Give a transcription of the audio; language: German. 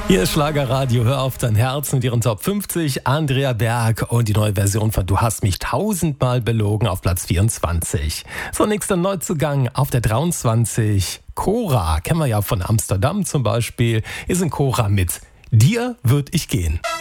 Hier ist Schlagerradio, hör auf dein Herz mit ihren Top 50, Andrea Berg und die neue Version von Du hast mich tausendmal belogen auf Platz 24. So, nächster Neuzugang auf der 23, Cora, kennen wir ja von Amsterdam zum Beispiel, ist in Cora mit Dir würd ich gehen.